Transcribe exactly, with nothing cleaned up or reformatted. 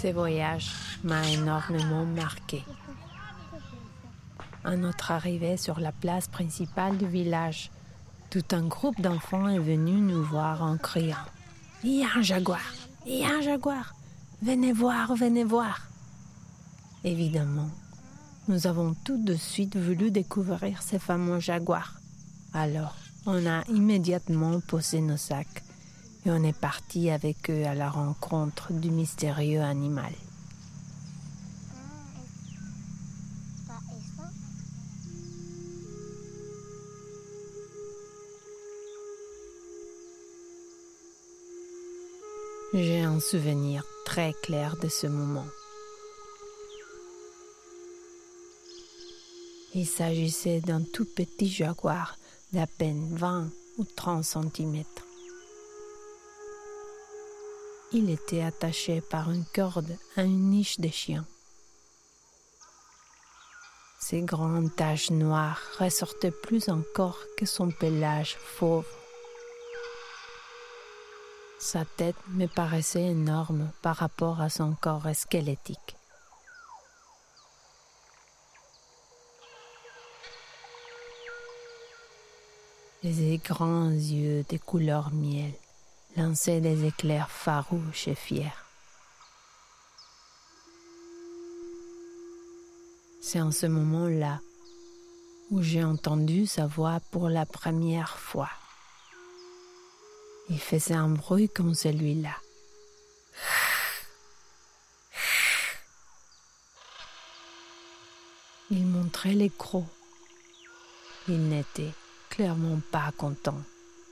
Ce voyage m'a énormément marqué. À notre arrivée sur la place principale du village, tout un groupe d'enfants est venu nous voir en criant « Il y a un jaguar! Il y a un jaguar! Venez voir, venez voir !» Évidemment, nous avons tout de suite voulu découvrir ces fameux jaguars. Alors, on a immédiatement posé nos sacs et on est parti avec eux à la rencontre du mystérieux animal. J'ai un souvenir très clair de ce moment. Il s'agissait d'un tout petit jaguar d'à peine vingt ou trente centimètres. Il était attaché par une corde à une niche de chien. Ses grandes taches noires ressortaient plus encore que son pelage fauve. Sa tête me paraissait énorme par rapport à son corps squelettique. Ses grands yeux de couleur miel lançaient des éclairs farouches et fiers. C'est en ce moment-là où j'ai entendu sa voix pour la première fois. Il faisait un bruit comme celui-là. Il montrait les crocs. Il n'était clairement pas content.